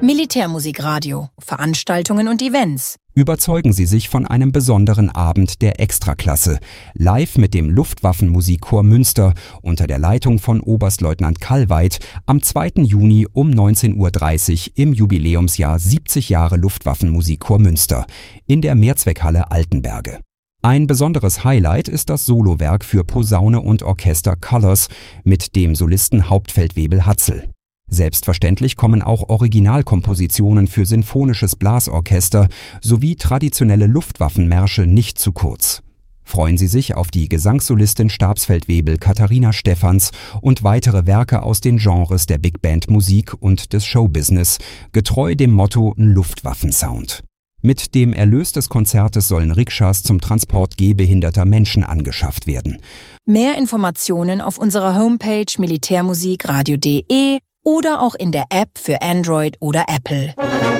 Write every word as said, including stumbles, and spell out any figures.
Militärmusikradio, Veranstaltungen und Events. Überzeugen Sie sich von einem besonderen Abend der Extraklasse. Live mit dem Luftwaffenmusikchor Münster unter der Leitung von Oberstleutnant Kallweit am zweiten Juni um neunzehn Uhr dreißig im Jubiläumsjahr siebzig Jahre Luftwaffenmusikchor Münster in der Mehrzweckhalle Altenberge. Ein besonderes Highlight ist das Solowerk für Posaune und Orchester Colors mit dem Solisten Hauptfeldwebel Hatzel. Selbstverständlich kommen auch Originalkompositionen für sinfonisches Blasorchester sowie traditionelle Luftwaffenmärsche nicht zu kurz. Freuen Sie sich auf die Gesangssolistin Stabsfeldwebel Katharina Stephans und weitere Werke aus den Genres der Big Band Musik und des Showbusiness, getreu dem Motto Luftwaffensound. Mit dem Erlös des Konzertes sollen Rikschas zum Transport gehbehinderter Menschen angeschafft werden. Mehr Informationen auf unserer Homepage militärmusikradio punkt de oder auch in der App für Android oder Apple.